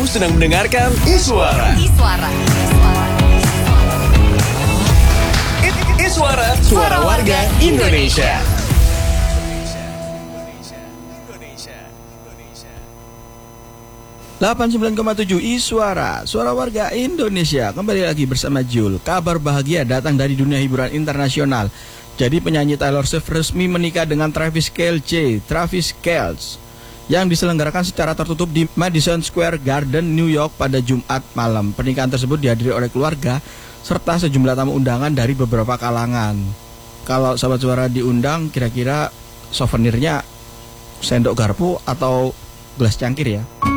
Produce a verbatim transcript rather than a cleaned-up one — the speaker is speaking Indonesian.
sedang mendengarkan Iswara. Iswara. Iswara, suara warga Indonesia. delapan puluh sembilan koma tujuh Iswara, suara warga Indonesia. Kembali lagi bersama Jul. Kabar bahagia datang dari dunia hiburan internasional. Jadi penyanyi Taylor Swift resmi menikah dengan Travis Kelce, Travis Kelce, yang diselenggarakan secara tertutup di Madison Square Garden, New York pada Jumat malam. Pernikahan tersebut dihadiri oleh keluarga serta sejumlah tamu undangan dari beberapa kalangan. Kalau sahabat suara diundang, kira-kira souvenirnya sendok garpu atau gelas cangkir ya?